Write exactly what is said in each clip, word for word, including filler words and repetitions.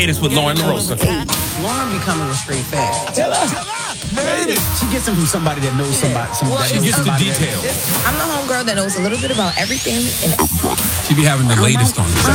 It is with Lauren LaRosa. Lauren becoming a straight fan. Tell her. She gets them from somebody that knows somebody. somebody Well, she that knows gets the somebody details. that- I'm the homegirl that knows a little bit about everything. And She be having the latest on this.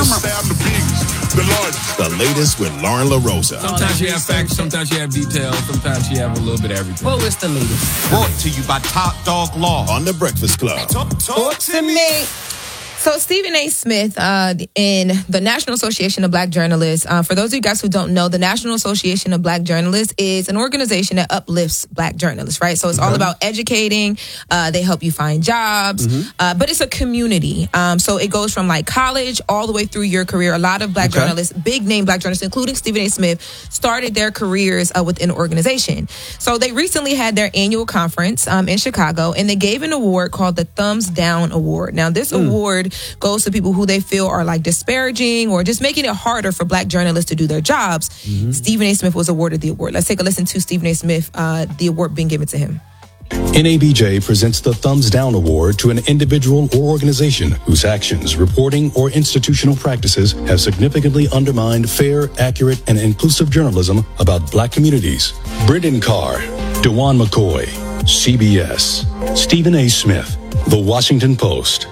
The latest with Lauren LaRosa. Sometimes she have facts, sometimes she have details, sometimes she have a little bit of everything. Well, it's the latest. Brought to you by Top Dog Law on The Breakfast Club. talk to me. So Stephen A. Smith, uh, in the National Association of Black Journalists, uh, for those of you guys who don't know, the National Association of Black Journalists is an organization that uplifts Black journalists, right? So it's all about educating. Uh, they help you find jobs, mm-hmm. uh, but it's a community. Um, so it goes from like college all the way through your career. A lot of Black okay. journalists, big name Black journalists, including Stephen A. Smith, started their careers uh, within an organization. So they recently had their annual conference um, in Chicago, and they gave an award called the Thumbs Down Award. Now, this mm. award goes to people who they feel are like disparaging or just making it harder for Black journalists to do their jobs. Mm-hmm. Stephen A. Smith was awarded the award. Let's take a listen to Stephen A. Smith, uh, the award being given to him. N A B J presents the Thumbs Down Award to an individual or organization whose actions, reporting, or institutional practices have significantly undermined fair, accurate, and inclusive journalism about Black communities. Brendan Carr, DeJuan McCoy, C B S, Stephen A. Smith, The Washington Post.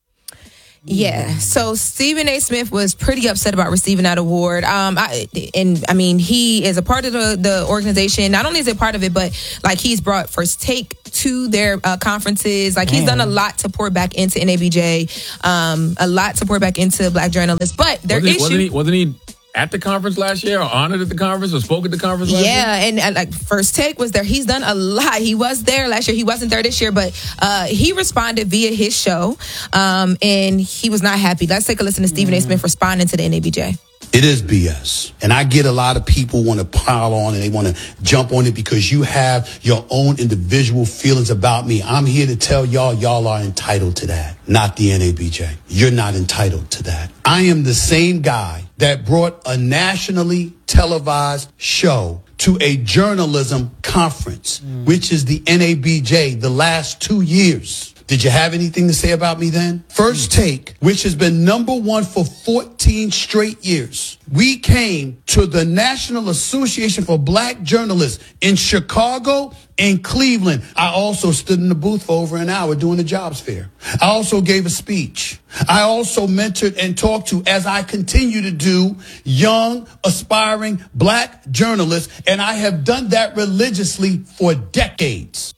Yeah, so Stephen A. Smith was pretty upset about receiving that award. Um, I, and I mean, he is a part of the, the organization. Not only is he a part of it, but like he's brought First Take to their uh, conferences. Like he's done a lot to pour back into N A B J, um, a lot to pour back into Black journalists. But their wasn't, issue wasn't he, wasn't he at the conference last year, or honored at the conference, or spoke at the conference last yeah, year? Yeah, and uh, like First Take was there. He's done a lot. He was there last year. He wasn't there this year, but uh, he responded via his show, um, and he was not happy. Let's take a listen to Stephen mm. A. Smith responding to the N A B J. It is B S. And I get a lot of people want to pile on and they want to jump on it because you have your own individual feelings about me. I'm here to tell y'all, y'all are entitled to that, not the N A B J. You're not entitled to that. I am the same guy that brought a nationally televised show to a journalism conference, mm. which is the N A B J, the last two years. Did you have anything to say about me then? First Take, which has been number one for fourteen straight years. We came to the National Association for Black Journalists in Chicago and Cleveland. I also stood in the booth for over an hour doing the jobs fair. I also gave a speech. I also mentored and talked to, as I continue to do, young, aspiring Black journalists, and I have done that religiously for decades.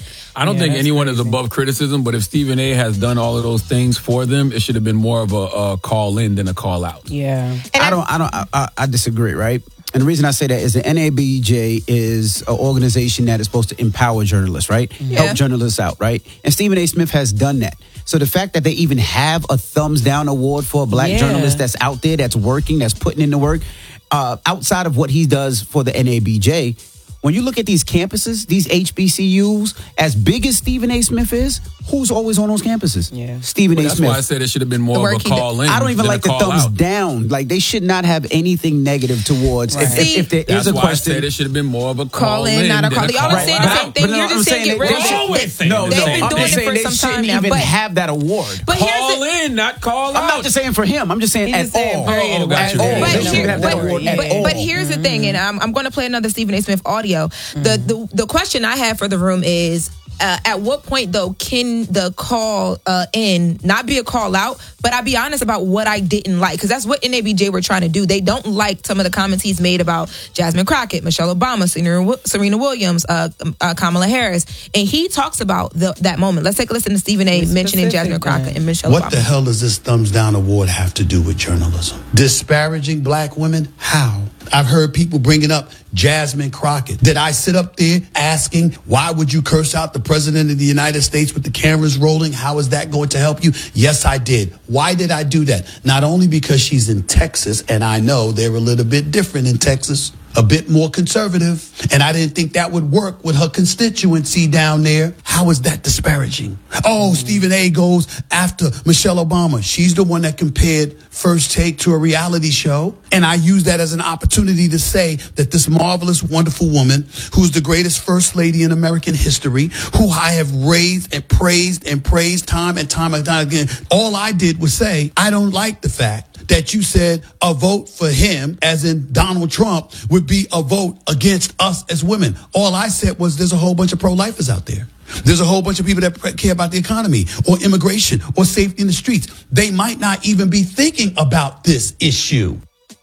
I don't yeah, think anyone crazy. is above criticism, but if Stephen A. has done all of those things for them, it should have been more of a, a call in than a call out. Yeah, and I don't, I don't, I, I disagree, right? And the reason I say that is the N A B J is an organization that is supposed to empower journalists, right? Yeah. Help journalists out, right? And Stephen A. Smith has done that. So the fact that they even have a thumbs down award for a Black yeah. journalist that's out there, that's working, that's putting in the work, uh, outside of what he does for the N A B J. When you look at these campuses, these H B C Us, as big as Stephen A. Smith is, who's always on those campuses? Yeah. Stephen well, A. that's Smith. That's why I said it should have been more of a call in. I don't even like the thumbs out. down. Like, they should not have anything negative towards. Right. If, See, if, if there that's is a why question, I said it should have been more of a call, call in, in, not a call. Y'all are saying the same thing. You're just saying get rid of it. No, no, they've been I'm doing just saying it they for some time shouldn't now. even But have that award. But call in, not call out. I'm not just saying for him. I'm just saying at all. Oh, got you. But, They shouldn't here, have that but, award at but, all. but here's the thing, and I'm, I'm going to play another Stephen A. Smith audio. Mm. The, the the question I have for the room is, uh, at what point, though, can the call uh, in not be a call out, but I'll be honest about what I didn't like? Because that's what N A B J were trying to do. They don't like some of the comments he's made about Jasmine Crockett, Michelle Obama, Serena, Serena Williams, uh, uh, Kamala Harris. And he talks about the, that moment. Let's take a listen to Stephen A. mentioning Jasmine Crockett and Michelle what Obama. What the hell does this thumbs down award have to do with journalism? Disparaging Black women? How? I've heard people bringing up Jasmine Crockett. Did I sit up there asking, why would you curse out the president of the United States with the cameras rolling? How is that going to help you? Yes, I did. Why did I do that? Not only because she's in Texas, and I know they're a little bit different in Texas, a bit more conservative, and I didn't think that would work with her constituency down there. How is that disparaging? Oh, Stephen A. goes after Michelle Obama. She's the one that compared First Take to a reality show, and I use that as an opportunity to say that this marvelous, wonderful woman, who's the greatest first lady in American history, who I have raised and praised and praised time and time and time again, all I did was say, I don't like the fact that you said a vote for him, as in Donald Trump, would be a vote against us as women. All I said was there's a whole bunch of pro-lifers out there. There's a whole bunch of people that care about the economy or immigration or safety in the streets. They might not even be thinking about this issue.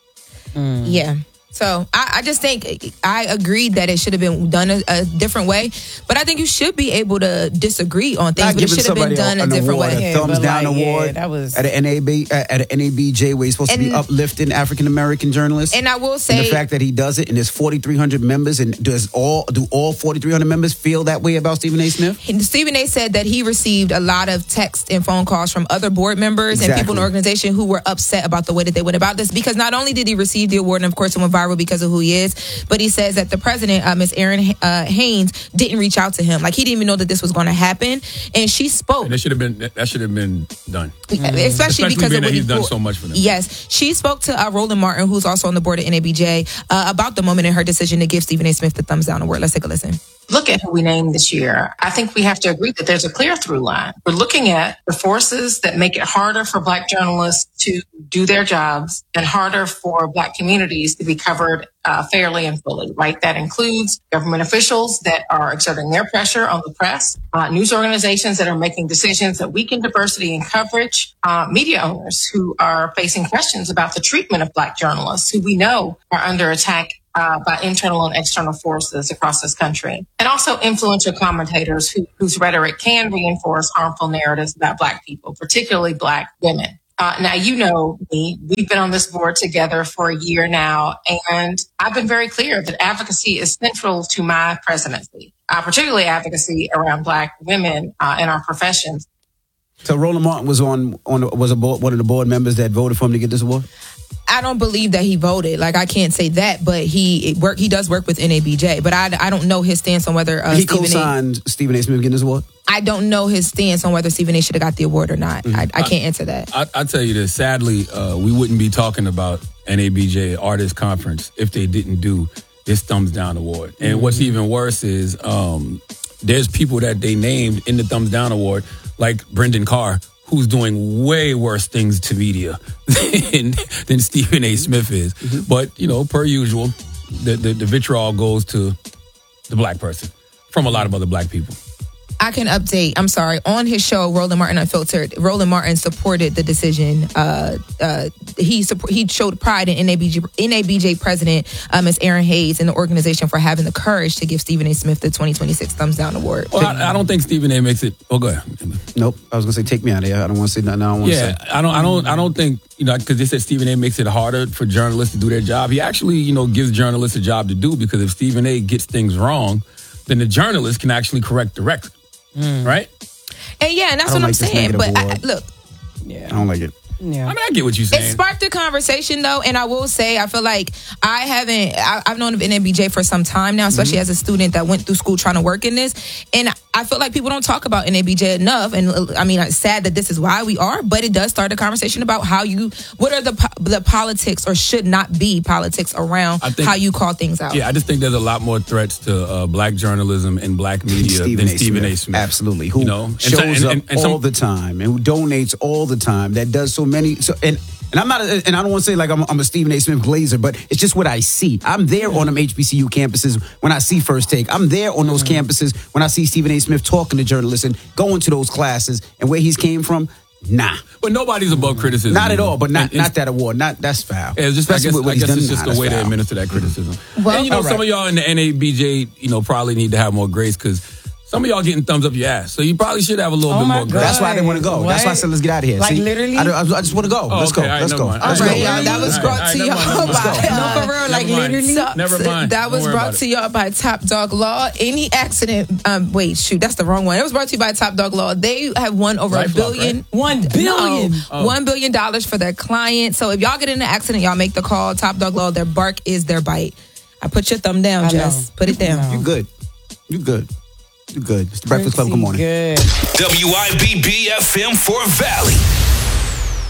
Mm. Yeah. So I, I just think I agreed that it should have been done a, a different way, but I think you should be able to disagree on things. Not but it should have been done a different award, way. A thumbs yeah, down like, award yeah, that was... at an N A B at an N A B J where he's supposed and, to be uplifting African American journalists. And I will say and the fact that he does it, and there's forty-three hundred members, and does all do all forty-three hundred members feel that way about Stephen A. Smith? Stephen A. said that he received a lot of texts and phone calls from other board members exactly. and people in the organization who were upset about the way that they went about this, because not only did he receive the award, and of course it went viral because of who he is, but he says that the president, uh, Miz Erin uh, Haynes, didn't reach out to him. Like, he didn't even know that this was going to happen, and she spoke. And that should have been that should have been done, mm-hmm. especially, especially because being of that he's done for, so much for them. Yes, she spoke to uh, Roland Martin, who's also on the board of N A B J, uh, about the moment in her decision to give Stephen A. Smith the thumbs down award. Let's take a listen. Look at who we named this year. I think we have to agree that there's a clear through line. We're looking at the forces that make it harder for Black journalists to do their jobs and harder for Black communities to be covered uh, fairly and fully, right? That includes government officials that are exerting their pressure on the press, uh, news organizations that are making decisions that weaken diversity and coverage, uh, media owners who are facing questions about the treatment of Black journalists who we know are under attack Uh, by internal and external forces across this country, and also influential commentators who, whose rhetoric can reinforce harmful narratives about Black people, particularly Black women. Uh, now, you know me, we've been on this board together for a year now, and I've been very clear that advocacy is central to my presidency, uh, particularly advocacy around Black women uh, in our professions. So Roland Martin was on on was a board, one of the board members that voted for him to get this award? I don't believe that he voted. Like, I can't say that, but he work. He does work with N A B J, but I, I don't know his stance on whether uh, he Stephen co-signed A. Stephen A. Smith getting this award. I don't know his stance on whether Stephen A. should have got the award or not. Mm-hmm. I, I can't answer that. I, I tell you this. Sadly, uh, we wouldn't be talking about N A B J Artist Conference if they didn't do this thumbs down award. And mm-hmm. what's even worse is um, there's people that they named in the thumbs down award, like Brendan Carr, who's doing way worse things to media than, than Stephen A. Smith is. Mm-hmm. But, you know, per usual, the, the, the vitriol goes to the Black person from a lot of other Black people. I can update. I'm sorry. On his show, Roland Martin Unfiltered, Roland Martin supported the decision. Uh, uh, he support, he showed pride in N A B J, N A B J president, um, Miz Erin Haynes, and the organization for having the courage to give Stephen A. Smith the twenty twenty-six thumbs down award. Well, I, I don't think Stephen A. makes it. Oh, go ahead. Nope. I was gonna say, take me out of here. I don't want to say nothing. I don't want to yeah, say. I don't. I don't. I don't think, you know, because they said Stephen A. makes it harder for journalists to do their job. He actually, you know, gives journalists a job to do, because if Stephen A. gets things wrong, then the journalist can actually correct the record. Mm. Right? And yeah, and that's what like I'm saying. But I, look, yeah, I don't like it. Yeah. I mean, I get what you're saying. It sparked a conversation, though, and I will say, I feel like I haven't, I, I've known of N A B J for some time now, especially mm-hmm. as a student that went through school trying to work in this, and I feel like people don't talk about N A B J enough, and I mean, it's sad that this is why we are, but it does start a conversation about how you, what are the the politics, or should not be politics around think, how you call things out. Yeah, I just think there's a lot more threats to uh, Black journalism and Black media Stephen than A. Stephen Smith. A. Smith. Absolutely. Who you know? shows and, and, up and, and all some, the time and who donates all the time, that does so many, so and And I'm not, and I don't want to say like I'm, I'm a Stephen A. Smith glazer, but it's just what I see. I'm there on them H B C U campuses when I see First Take. I'm there on those mm-hmm. campuses when I see Stephen A. Smith talking to journalists and going to those classes, and where he's came from. Nah, but nobody's above criticism. Not at all. But not and, not that award. Not that's foul. Yeah, it's just, I guess, I guess it's just a way foul. to administer that criticism. Well, and you know, right. some of y'all in the N A B J, you know, probably need to have more grace, because some of y'all getting thumbs up your ass, so you probably should have a little oh bit more God. grace. That's why I didn't want to go. What? That's why I said let's get out of here. Like See? literally? I, I, I just want to go. Oh, let's okay. go. Right, let's no go. mind. Let's All go. right, y'all. That was brought to y'all by no, for real. Like literally. So, never mind. That was brought to y'all by Top Dog Law. Any accident? Um, wait, shoot, that's the wrong one. It was brought to you by Top Dog Law. They have won over a billion, right? one billion, no, oh. one billion dollars for their client. So if y'all get in an accident, y'all make the call. Top Dog Law. Their bark is their bite. I put your thumb down, Jess. Put it down. You good? You good? You good? It's the Breakfast Club. Good morning. Good. W I B B F M for Valley.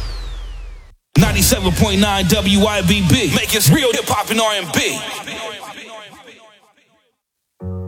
ninety-seven point nine W I B B. Make it real hip hop and R and B.